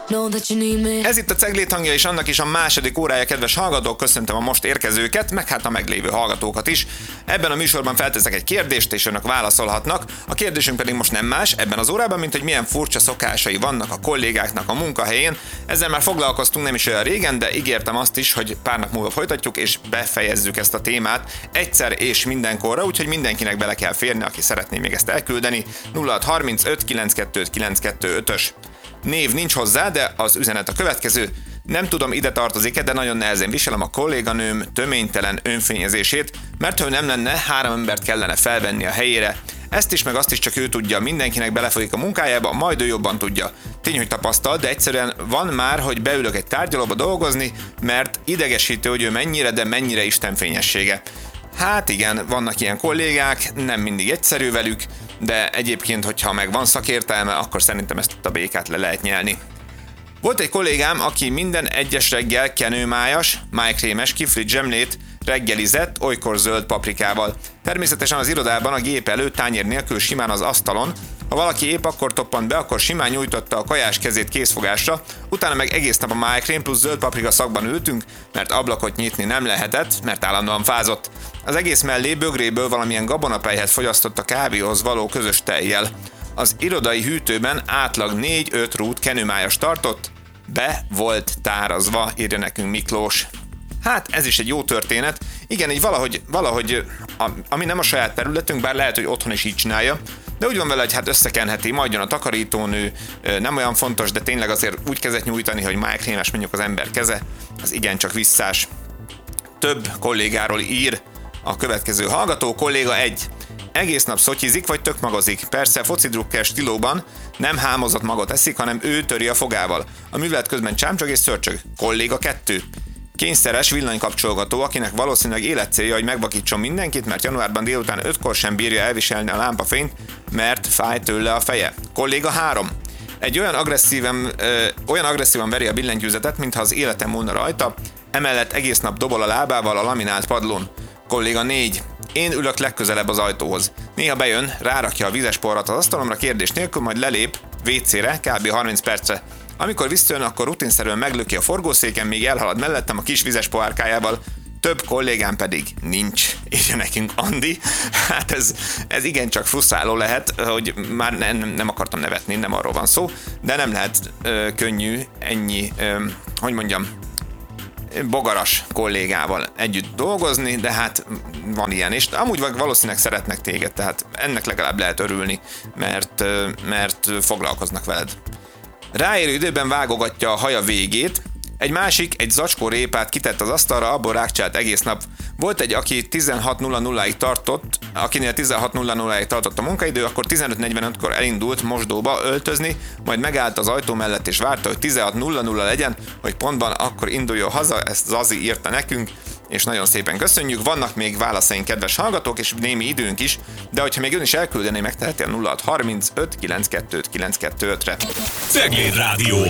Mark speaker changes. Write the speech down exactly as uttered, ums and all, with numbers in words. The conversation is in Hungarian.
Speaker 1: Ez itt a Ceglét hangja, és annak is a második órája, kedves hallgatók, köszöntöm a most érkezőket, meg hát a meglévő hallgatókat is. Ebben a műsorban felteszek egy kérdést, és önök válaszolhatnak. A kérdésünk pedig most nem más ebben az órában, mint hogy milyen furcsa szokásai vannak a kollégáknak a munkahelyén. Ezzel már foglalkoztunk nem is olyan régen, de ígértem azt is, hogy pár nap múlva folytatjuk, és befejezzük ezt a témát egyszer és mindenkorra, úgyhogy mindenkinek bele kell férni, aki szeretné még ezt elküldeni. nulla hat harmincöt kilencvenkettő kilencszázhuszonötös név nincs hozzá, de az üzenet a következő. Nem tudom, ide tartozik-e, de nagyon nehezen viselem a kolléganőm töménytelen önfényezését, mert ha nem lenne, három embert kellene felvenni a helyére. Ezt is, meg azt is csak ő tudja, mindenkinek belefolyik a munkájába, majd ő jobban tudja. Tény, hogy tapasztal, de egyszerűen van már, hogy beülök egy tárgyalóba dolgozni, mert idegesítő, hogy ő mennyire, de mennyire istenfényessége. Hát igen, vannak ilyen kollégák, nem mindig egyszerű velük, de egyébként, hogyha meg van szakértelme, akkor szerintem ezt a békát le lehet nyelni. Volt egy kollégám, aki minden egyes reggel kenőmájas, májkrémes kiflit zsemlét reggelizett, olykor zöld paprikával. Természetesen az irodában a gép előtt tányér nélkül simán az asztalon. Ha valaki épp akkor toppant be, akkor simán nyújtotta a kajás kezét készfogásra, utána meg egész nap a májkrém plusz zöld paprika szagban ültünk, mert ablakot nyitni nem lehetett, mert állandóan fázott. Az egész mellé bögréből valamilyen gabonapelyhet fogyasztott a kávéhoz való közös tejjel. Az irodai hűtőben átlag négy-öt rút kenőmájas tartott, be volt tárazva, írja nekünk Miklós. Hát ez is egy jó történet. Igen, így valahogy, valahogy ami nem a saját területünk, bár lehet, hogy otthon is így csinálja, de úgy van vele, hogy hát összekenheti, majd jön a takarítónő, nem olyan fontos, de tényleg azért úgy kezet nyújtani, hogy májkrémes mondjuk az ember keze, az igencsak visszás. Több kollégáról ír a következő hallgató, kolléga egy. Egész nap szotyizik, vagy tök magozik. Persze focidrukker stílóban nem hámozott magot eszik, hanem ő töri a fogával. A művelet közben csámcsog és szörcsög. Kolléga kettő. Kényszeres villanykapcsolgató, akinek valószínűleg életcélja, hogy megvakítson mindenkit, mert januárban délután ötkor sem bírja elviselni a lámpafényt, mert fáj tőle a feje. Kolléga három. Egy olyan agresszíven, ö, olyan agresszívan veri a billentyűzetet, mintha az élete múlna rajta, emellett egész nap dobol a lábával a laminált padlón. Kolléga négy. Én ülök legközelebb az ajtóhoz. Néha bejön, rárakja a vizes porrat az asztalomra kérdés nélkül, majd lelép vécére kb. harminc percre. Amikor visszajön, akkor rutinszerűen meglöki a forgószéken, míg elhalad mellettem a kis vizes pohárkájával. Több kollégám pedig nincs, írja nekünk Andi. Hát ez, ez igencsak frusztráló lehet, hogy már nem, nem akartam nevetni, nem arról van szó, de nem lehet ö, könnyű ennyi, ö, hogy mondjam, bogaras kollégával együtt dolgozni, de hát van ilyen is. Amúgy valószínűleg szeretnek téged, tehát ennek legalább lehet örülni, mert, mert foglalkoznak veled. Ráérő időben vágogatja a haja végét, egy másik egy zacskó répát kitett az asztalra, abból rákcsált egész nap. Volt egy, aki tizenhat nulla nulláig tartott, akinél tizenhat nulla nulláig tartott a munkaidő, akkor tizenöt negyvenötkor elindult mosdóba öltözni, majd megállt az ajtó mellett és várta, hogy tizenhat nulla nulla legyen, hogy pontban akkor induljon haza, ezt Zazi írta nekünk, és nagyon szépen köszönjük. Vannak még válaszaink, kedves hallgatók, és némi időnk is, de hogyha még ön is elküldené, megteheti a nulla hat harmincöt kilencvenkettő kilencszázhuszonötre.
Speaker 2: Cegléd Rádió.